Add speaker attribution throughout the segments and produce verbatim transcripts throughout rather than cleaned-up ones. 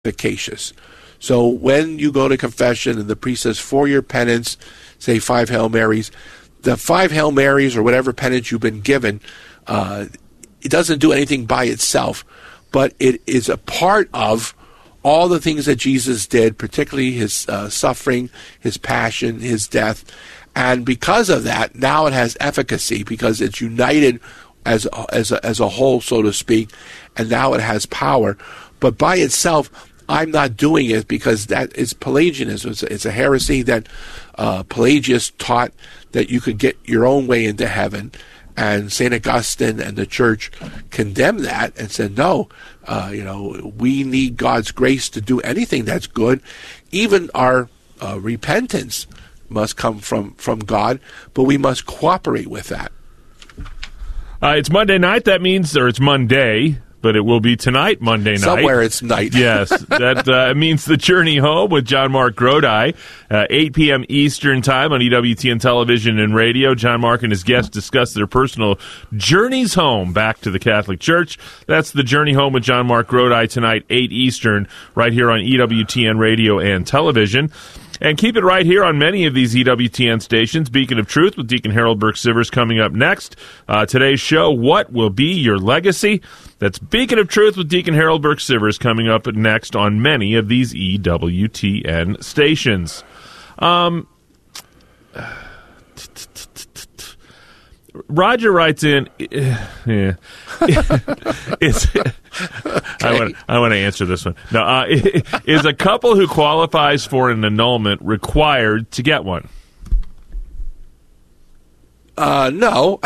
Speaker 1: efficacious. So when you go to confession and the priest says, for your penance, say five Hail Marys, the five Hail Marys or whatever penance you've been given, uh, it doesn't do anything by itself, but it is a part of all the things that Jesus did, particularly his uh, suffering, his passion, his death. And because of that, now it has efficacy because it's united as a, as a, as a whole, so to speak, and now it has power. But by itself, I'm not doing it because that is Pelagianism. It's a, it's a heresy that uh, Pelagius taught that you could get your own way into heaven. And Saint Augustine and the church condemned that and said, no, uh, you know, we need God's grace to do anything that's good. Even our uh, repentance must come from, from God, but we must cooperate with that.
Speaker 2: Uh, it's Monday night. That means, or it's Monday, but it will be tonight, Monday night.
Speaker 1: Somewhere it's night.
Speaker 2: Yes, that uh, means The Journey Home with John Mark Grodi, uh, eight p.m. Eastern Time on E W T N Television and Radio. John Mark and his guests discuss their personal journeys home back to the Catholic Church. That's The Journey Home with John Mark Grodi tonight, eight Eastern, right here on E W T N Radio and Television. And keep it right here on many of these E W T N stations. Beacon of Truth with Deacon Harold Burke-Sivers coming up next. Uh, today's show, What Will Be Your Legacy? That's Beacon of Truth with Deacon Harold Burke-Sivers coming up next on many of these E W T N stations. Um, Roger writes in, yeah, it's, okay. I want I want to answer this one. No, uh, is a couple who qualifies for an annulment required to get one?
Speaker 1: Uh, no,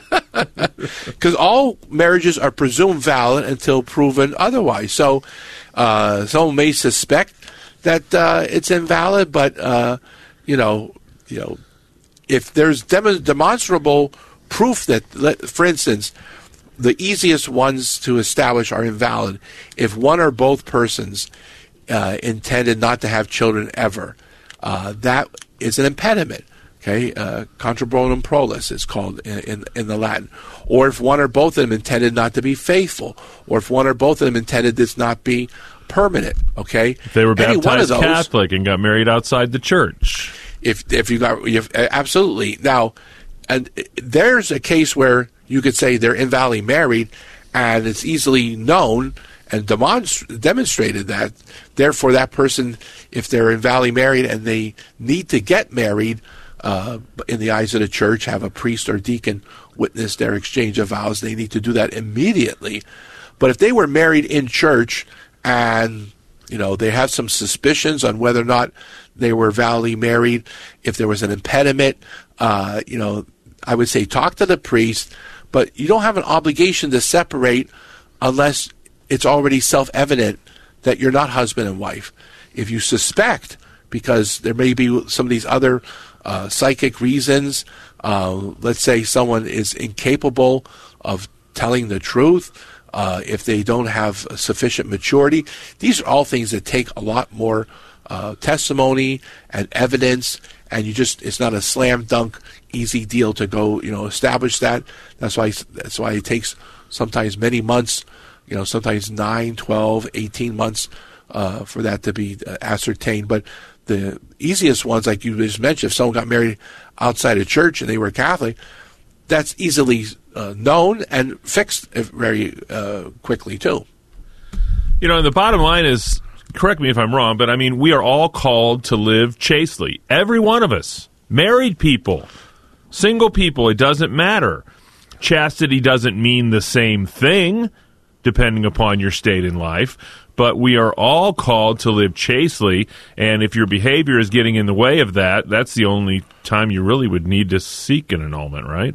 Speaker 1: because all marriages are presumed valid until proven otherwise. So, uh, someone may suspect that uh, it's invalid, but uh, you know, you know, if there's dem- demonstrable proof that, for instance, the easiest ones to establish are invalid if one or both persons uh, intended not to have children ever. Uh, that is an impediment. Okay, uh, contra bonum prolus is called in, in in the Latin. Or if one or both of them intended not to be faithful, or if one or both of them intended this not be permanent. Okay,
Speaker 2: if they were baptized
Speaker 1: those,
Speaker 2: Catholic and got married outside the church.
Speaker 1: If if you got if, absolutely now. And there's a case where you could say they're invalidly married, and it's easily known and demonst- demonstrated that, therefore, that person, if they're invalidly married and they need to get married uh, in the eyes of the church, have a priest or deacon witness their exchange of vows, they need to do that immediately. But if they were married in church and, you know, they have some suspicions on whether or not they were validly married, if there was an impediment, uh, you know, I would say talk to the priest, but you don't have an obligation to separate unless it's already self-evident that you're not husband and wife. If you suspect, because there may be some of these other uh, psychic reasons, uh, let's say someone is incapable of telling the truth, uh, if they don't have sufficient maturity, these are all things that take a lot more uh, testimony and evidence, and you just, it's not a slam dunk easy deal to go, you know, establish that. That's why, that's why it takes sometimes many months, you know, sometimes nine, twelve, eighteen months uh, for that to be uh, ascertained. But the easiest ones, like you just mentioned, if someone got married outside of church and they were Catholic, that's easily uh, known and fixed very uh, quickly too.
Speaker 2: You know, the bottom line is, correct me if I'm wrong, but I mean, we are all called to live chastely. Every one of us. Married people, single people, it doesn't matter. Chastity doesn't mean the same thing, depending upon your state in life, but we are all called to live chastely, and if your behavior is getting in the way of that, that's the only time you really would need to seek an annulment, right?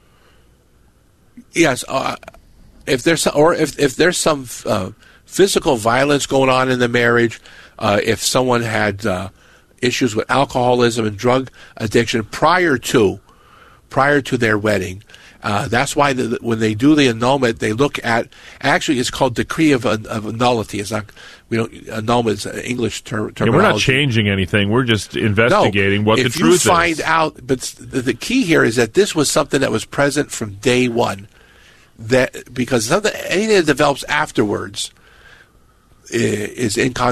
Speaker 1: Yes, uh, if there's or if if there's some uh, physical violence going on in the marriage, uh, if someone had uh, issues with alcoholism and drug addiction prior to prior to their wedding, uh, that's why the, when they do the annulment, they look at, actually it's called decree of, of nullity. It's not, we don't, annulment is an English ter- terminology.
Speaker 2: Yeah, we're not changing anything. We're just investigating
Speaker 1: no,
Speaker 2: what the truth is.
Speaker 1: If you find out, but the, the key here is that this was something that was present from day one. That because something, anything that develops afterwards is inconsistent